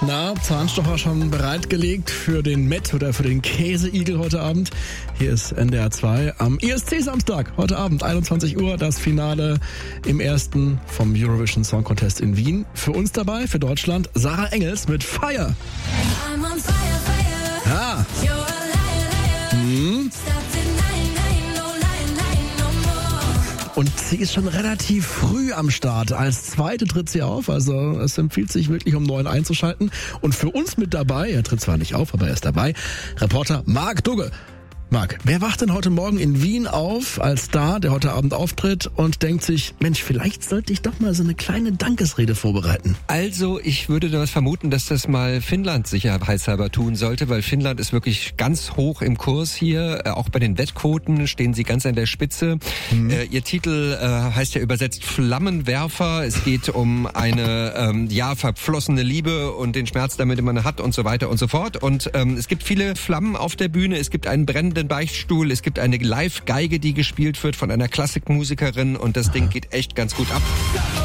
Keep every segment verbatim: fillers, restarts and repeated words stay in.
Na, Zahnstocher schon bereitgelegt für den Met oder für den Käseigel heute Abend. Hier ist N D R zwei am I S C-Samstag, heute Abend, einundzwanzig Uhr, das Finale im ersten vom Eurovision Song Contest in Wien. Für uns dabei, für Deutschland, Sarah Engels mit Fire. I'm on fire, fire. Ja. You're a liar, liar. Mhm. Stop denying, lying, no lying, lying no more. Und sie ist schon relativ früh am Start. Als Zweite tritt sie auf, also es empfiehlt sich wirklich, um neun einzuschalten. Und für uns mit dabei, er tritt zwar nicht auf, aber er ist dabei, Reporter Marc Dugge. Marc, wer wacht denn heute Morgen in Wien auf als Star, der heute Abend auftritt und denkt sich, Mensch, vielleicht sollte ich doch mal so eine kleine Dankesrede vorbereiten? Also, ich würde das vermuten, dass das mal Finnland sicherheitshalber tun sollte, weil Finnland ist wirklich ganz hoch im Kurs hier. Äh, auch bei den Wettquoten stehen sie ganz an der Spitze. Mhm. Äh, ihr Titel äh, heißt ja übersetzt Flammenwerfer. Es geht um eine, ähm, ja, verflossene Liebe und den Schmerz, damit man hat und so weiter und so fort. Und ähm, es gibt viele Flammen auf der Bühne. Es gibt einen brennenden Beichtstuhl, es gibt eine Live-Geige, die gespielt wird von einer Klassikmusikerin und das Ding geht echt ganz gut ab.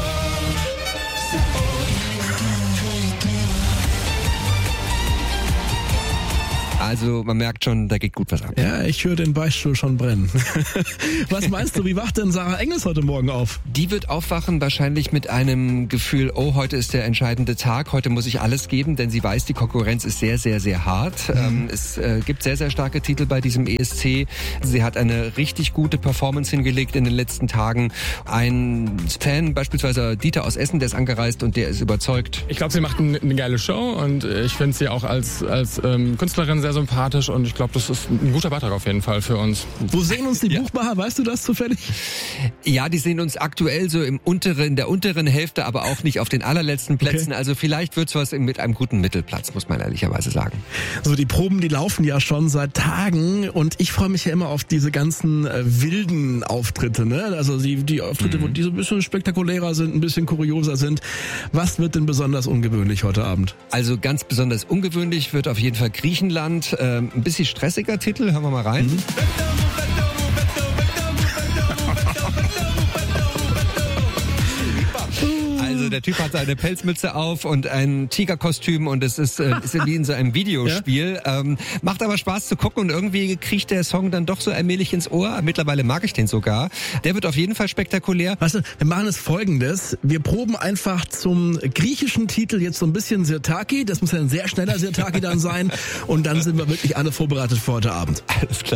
Also man merkt schon, da geht gut was ab. Ja, ich höre den Beichtstuhl schon brennen. Was meinst du, wie wacht denn Sarah Engels heute Morgen auf? Die wird aufwachen wahrscheinlich mit einem Gefühl, oh, heute ist der entscheidende Tag, heute muss ich alles geben, denn sie weiß, die Konkurrenz ist sehr, sehr, sehr hart. Mhm. Ähm, es äh, gibt sehr, sehr starke Titel bei diesem E S C. Sie hat eine richtig gute Performance hingelegt in den letzten Tagen. Ein Fan, beispielsweise Dieter aus Essen, der ist angereist und der ist überzeugt. Ich glaube, sie macht eine, eine geile Show und ich finde sie auch als, als ähm, Künstlerin sehr sympathisch und ich glaube, das ist ein guter Beitrag auf jeden Fall für uns. Wo sehen uns die ja. Buchmacher? Weißt du das zufällig? Ja, die sehen uns aktuell so im unteren, in der unteren Hälfte, aber auch nicht auf den allerletzten Plätzen. Okay. Also vielleicht wird's was mit einem guten Mittelplatz, muss man ehrlicherweise sagen. So, die Proben, die laufen ja schon seit Tagen und ich freue mich ja immer auf diese ganzen äh, wilden Auftritte, ne? Also die, die Auftritte, mhm. die so ein bisschen spektakulärer sind, ein bisschen kurioser sind. Was wird denn besonders ungewöhnlich heute Abend? Also ganz besonders ungewöhnlich wird auf jeden Fall Griechenland. Ähm, ein bisschen stressiger Titel, hören wir mal rein. Mhm. Also der Typ hat seine Pelzmütze auf und ein Tigerkostüm und es ist, äh, ist wie in so einem Videospiel. Ja? Ähm, macht aber Spaß zu gucken und irgendwie kriecht der Song dann doch so allmählich ins Ohr. Mittlerweile mag ich den sogar. Der wird auf jeden Fall spektakulär. Weißt du, wir machen es Folgendes. Wir proben einfach zum griechischen Titel jetzt so ein bisschen Sirtaki. Das muss ja ein sehr schneller Sirtaki dann sein. Und dann sind wir wirklich alle vorbereitet für heute Abend. Alles klar.